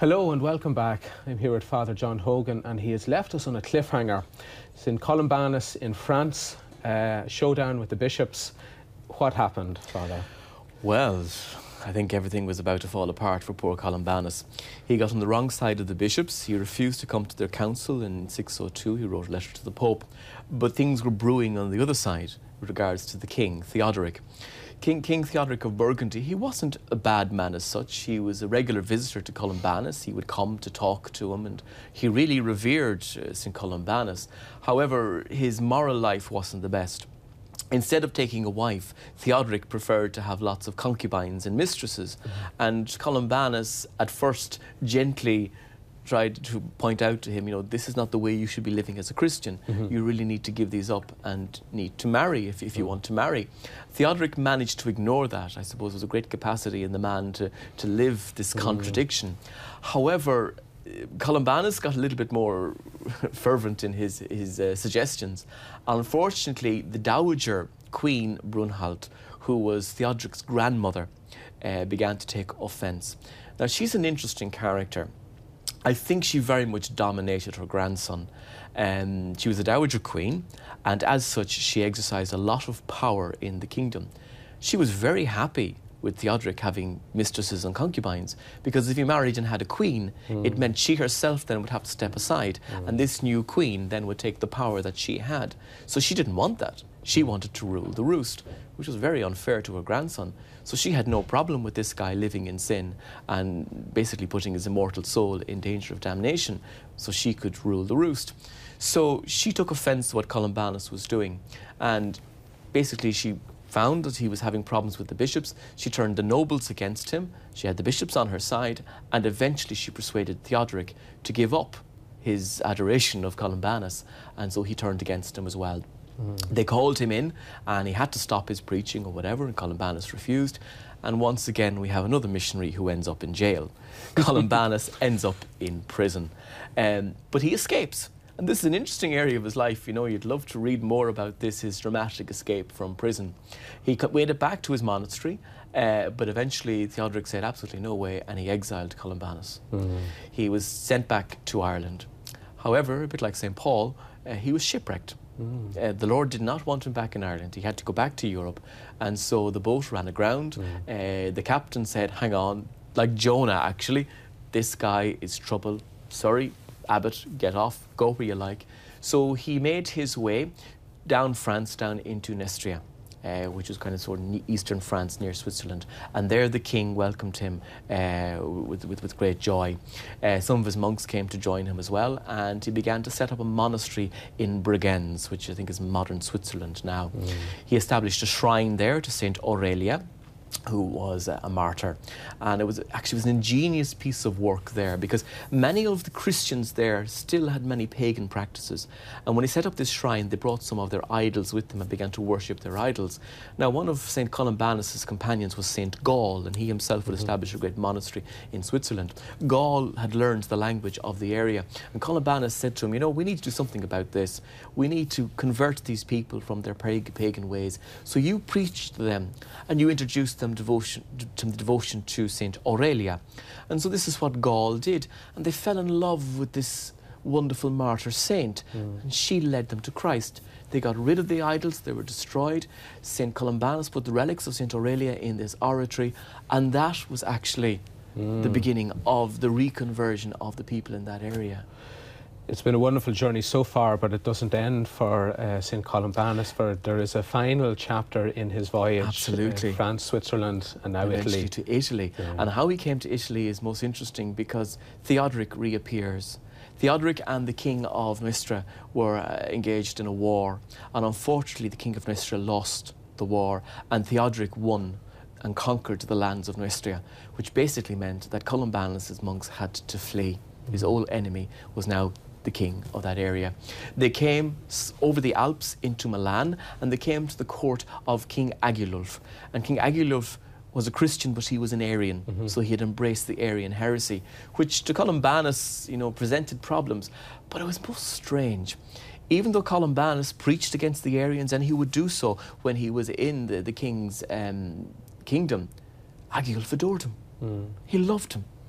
Hello and welcome back. I'm here with Father John Hogan and he has left us on a cliffhanger. It's in Columbanus in France, showdown with the bishops. What happened, Father? Well, I think everything was about to fall apart for poor Columbanus. He got on the wrong side of the bishops. He refused to come to their council in 602. He wrote a letter to the Pope. But things were brewing on the other side with regards to the king, Theodoric. King Theodoric of Burgundy, he wasn't a bad man as such. He was a regular visitor to Columbanus. He would come to talk to him and he really revered St. Columbanus. However, his moral life wasn't the best. Instead of taking a wife, Theodoric preferred to have lots of concubines and mistresses. And Columbanus at first gently tried to point out to him, you know, this is not the way you should be living as a Christian. You really need to give these up and need to marry if you want to marry. Theodoric managed to ignore that. I suppose there was a great capacity in the man to live this contradiction. However, Columbanus got a little bit more fervent in his suggestions. Unfortunately, the Dowager Queen Brunhilde, who was Theodoric's grandmother, began to take offence. Now, she's an interesting character. I think she very much dominated her grandson. She was a Dowager Queen, and as such, she exercised a lot of power in the kingdom. She was very happy with Theodoric having mistresses and concubines, because if he married and had a queen, it meant she herself then would have to step aside, and this new queen then would take the power that she had. So she didn't want that. She wanted to rule the roost, which was very unfair to her grandson. So she had no problem with this guy living in sin and basically putting his immortal soul in danger of damnation so she could rule the roost. So she took offence to what Columbanus was doing, and basically she found that he was having problems with the bishops. She turned the nobles against him. She had the bishops on her side, and eventually she persuaded Theodoric to give up his adoration of Columbanus, and so he turned against him as well. They called him in and he had to stop his preaching or whatever, and Columbanus refused. And once again we have another missionary who ends up in jail. Columbanus ends up in prison, but he escapes. And this is an interesting area of his life. You know, you'd love to read more about this, his dramatic escape from prison. He made it back to his monastery, but eventually Theodoric said absolutely no way, and he exiled Columbanus. He was sent back to Ireland. However, a bit like St. Paul, he was shipwrecked. The Lord did not want him back in Ireland. He had to go back to Europe, and so the boat ran aground. The captain said, hang on, like Jonah actually, this guy is trouble. Sorry, Abbot, get off, go where you like. So he made his way down France, down into Neustria, which was kind of sort of eastern France near Switzerland. And there the king welcomed him with great joy. Some of his monks came to join him as well, and he began to set up a monastery in Bregenz, which I think is modern Switzerland now. He established a shrine there to Saint Aurelia, who was a martyr. And it was an ingenious piece of work there, because many of the Christians there still had many pagan practices. And when he set up this shrine, they brought some of their idols with them and began to worship their idols. Now, one of St. Columbanus' companions was St. Gall, and he himself would establish a great monastery in Switzerland. Gall had learned the language of the area, and Columbanus said to him, you know, we need to do something about this. We need to convert these people from their pagan ways. So you preach to them, and you introduce them devotion to Saint Aurelia. And so this is what Gall did, and they fell in love with this wonderful martyr saint, and she led them to Christ. They got rid of the idols, they were destroyed. Saint Columbanus put the relics of Saint Aurelia in this oratory, and that was actually the beginning of the reconversion of the people in that area. It's been a wonderful journey so far, but it doesn't end for St. Columbanus. There is a final chapter in his voyage. Absolutely. France, Switzerland, and now eventually Italy. to Italy. And how he came to Italy is most interesting, because Theodoric reappears. Theodoric and the king of Neustria were engaged in a war, and unfortunately the king of Neustria lost the war, and Theodoric won and conquered the lands of Neustria, which basically meant that Columbanus' monks had to flee. His old enemy was now the king of that area. They came over the Alps into Milan, and they came to the court of King Agilulf. And King Agilulf was a Christian, but he was an Arian, so he had embraced the Arian heresy, which to Columbanus, you know, presented problems. But it was most strange. Even though Columbanus preached against the Arians, and he would do so when he was in the king's kingdom, Agilulf adored him. He loved him.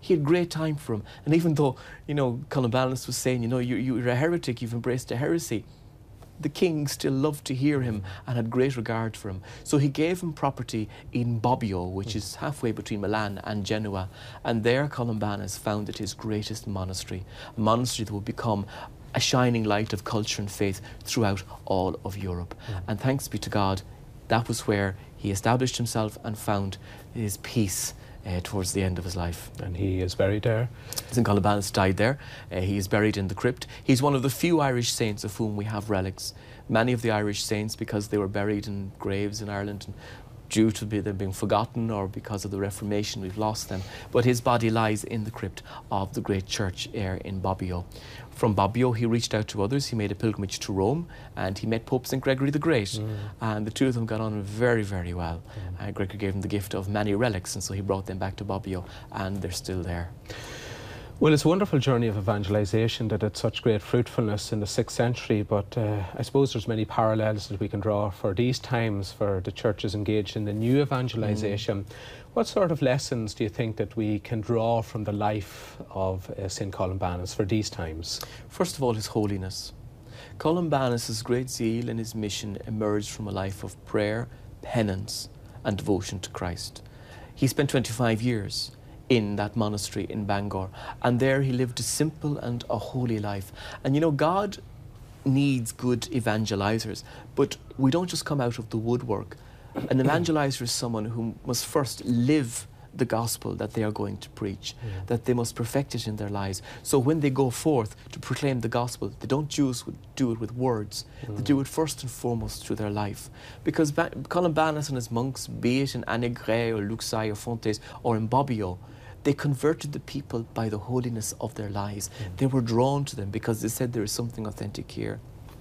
He had great time for him. And even though, you know, Columbanus was saying, you know, you're a heretic, you've embraced a heresy, the king still loved to hear him and had great regard for him. So he gave him property in Bobbio, which is halfway between Milan and Genoa. And there Columbanus founded his greatest monastery, a monastery that would become a shining light of culture and faith throughout all of Europe. And thanks be to God, that was where he established himself and found his peace towards the end of his life. And he is buried there. St. Columbanus died there. He is buried in the crypt. He's one of the few Irish saints of whom we have relics. Many of the Irish saints, because they were buried in graves in Ireland, and due to them being forgotten or because of the Reformation, we've lost them. But his body lies in the crypt of the great church here in Bobbio. From Bobbio, he reached out to others. He made a pilgrimage to Rome, and he met Pope St. Gregory the Great. And the two of them got on very, very well. Gregory gave him the gift of many relics, and so he brought them back to Bobbio, and they're still there. Well, it's a wonderful journey of evangelisation that had such great fruitfulness in the 6th century, but I suppose there's many parallels that we can draw for these times for the churches engaged in the new evangelisation. What sort of lessons do you think that we can draw from the life of St. Columbanus for these times? First of all, his holiness. Columbanus' great zeal and his mission emerged from a life of prayer, penance and devotion to Christ. He spent 25 years in that monastery in Bangor, and there he lived a simple and a holy life. And you know, God needs good evangelizers, but we don't just come out of the woodwork. An evangelizer is someone who must first live the gospel that they are going to preach, that they must perfect it in their lives. So when they go forth to proclaim the gospel, they don't just do it with words, they do it first and foremost through their life. Because Columbanus and his monks, be it in Annegray or Luxeuil or Fontes or in Bobbio, they converted the people by the holiness of their lives. They were drawn to them because they said there is something authentic here.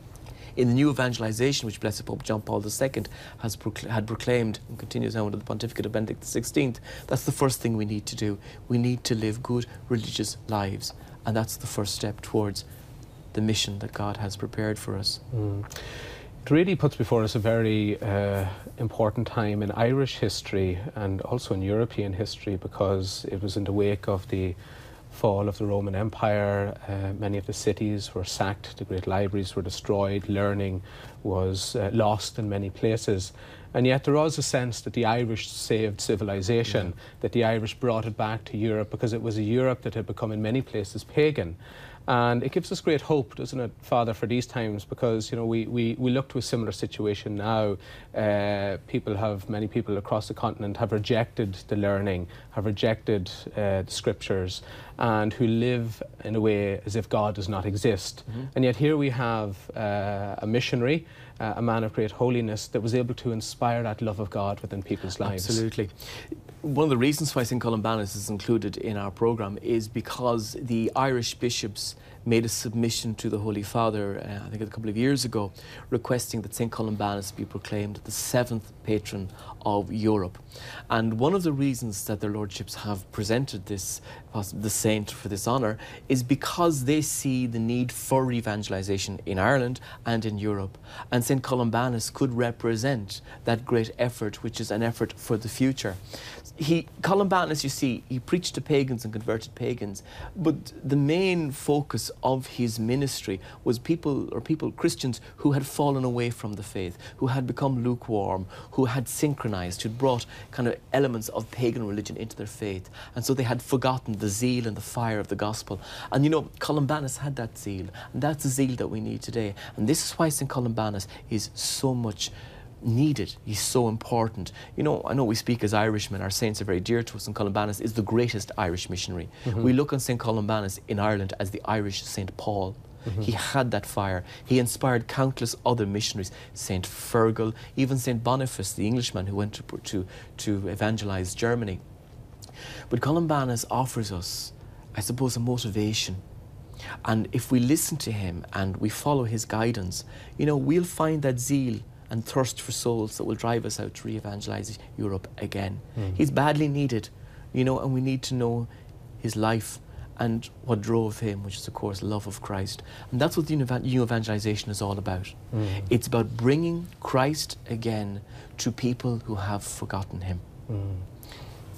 In the new evangelization, which Blessed Pope John Paul II had proclaimed and continues now under the pontificate of Benedict XVI, that's the first thing we need to do. We need to live good religious lives, and that's the first step towards the mission that God has prepared for us. It really puts before us a very important time in Irish history and also in European history, because it was in the wake of the fall of the Roman Empire. Many of the cities were sacked, the great libraries were destroyed, learning was lost in many places. And yet there was a sense that the Irish saved civilization, that the Irish brought it back to Europe, because it was a Europe that had become in many places pagan. And it gives us great hope, doesn't it, Father, for these times, because, you know, we look to a similar situation now. Many people across the continent have rejected the learning, have rejected the scriptures, and who live in a way as if God does not exist. And yet here we have a missionary, a man of great holiness, that was able to inspire that love of God within people's lives. Absolutely. One of the reasons why St. Columbanus is included in our programme is because the Irish bishops made a submission to the Holy Father, I think a couple of years ago, requesting that St. Columbanus be proclaimed the 7th patron of Europe. And one of the reasons that their lordships have presented the saint for this honour is because they see the need for evangelisation in Ireland and in Europe. And St. Columbanus could represent that great effort, which is an effort for the future. Columbanus, you see, he preached to pagans and converted pagans, but the main focus of his ministry was Christians who had fallen away from the faith, who had become lukewarm, who had synchronized, who'd brought kind of elements of pagan religion into their faith. And so they had forgotten the zeal and the fire of the gospel. And you know, Columbanus had that zeal, and that's the zeal that we need today. And this is why St. Columbanus is so much needed. He's so important. You know, I know we speak as Irishmen, our saints are very dear to us, and Columbanus is the greatest Irish missionary. We look on St. Columbanus in Ireland as the Irish St. Paul. He had that fire. He inspired countless other missionaries, St. Fergal, even St. Boniface, the Englishman who went to evangelize Germany. But Columbanus offers us, I suppose, a motivation. And if we listen to him and we follow his guidance, you know, we'll find that zeal and thirst for souls that will drive us out to re-evangelise Europe again. He's badly needed, you know, and we need to know his life and what drove him, which is, of course, love of Christ. And that's what the new evangelisation is all about. It's about bringing Christ again to people who have forgotten him.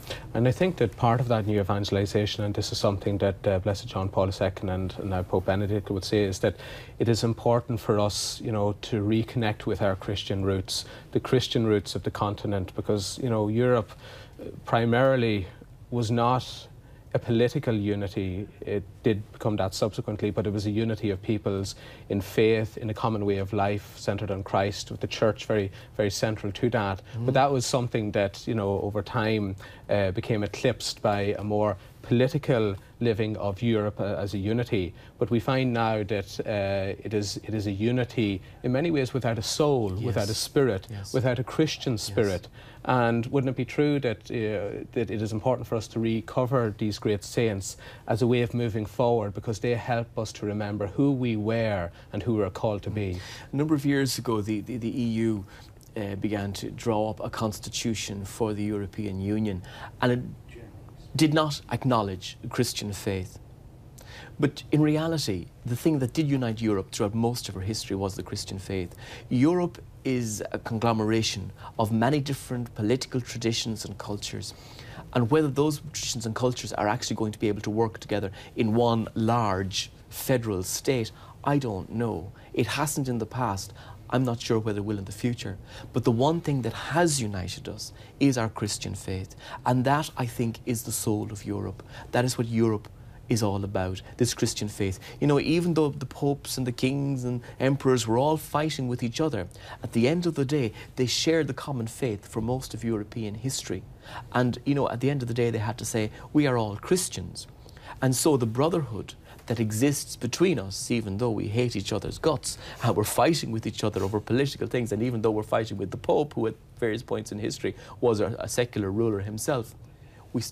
And I think that part of that new evangelization, and this is something that Blessed John Paul II and now Pope Benedict would say, is that it is important for us, you know, to reconnect with our Christian roots, the Christian roots of the continent, because, you know, Europe primarily was not a political unity. It did become that subsequently, but it was a unity of peoples in faith, in a common way of life, centred on Christ, with the church very, very central to that. But that was something that, you know, over time became eclipsed by a more political living of Europe as a unity. But we find now that it is a unity in many ways without a soul, without a spirit, without a Christian spirit. And wouldn't it be true that that it is important for us to recover these great saints as a way of moving forward, because they help us to remember who we were and who we are called to be? A number of years ago, the EU began to draw up a constitution for the European Union, and it did not acknowledge Christian faith. But in reality, the thing that did unite Europe throughout most of her history was the Christian faith. Europe is a conglomeration of many different political traditions and cultures. And whether those traditions and cultures are actually going to be able to work together in one large federal state, I don't know. It hasn't in the past. I'm not sure whether it will in the future. But the one thing that has united us is our Christian faith. And that, I think, is the soul of Europe. That is what Europe is all about, this Christian faith. You know, even though the popes and the kings and emperors were all fighting with each other, at the end of the day, they shared the common faith for most of European history. And, you know, at the end of the day, they had to say, we are all Christians. And so the brotherhood that exists between us, even though we hate each other's guts, and we're fighting with each other over political things, and even though we're fighting with the Pope, who at various points in history was a secular ruler himself,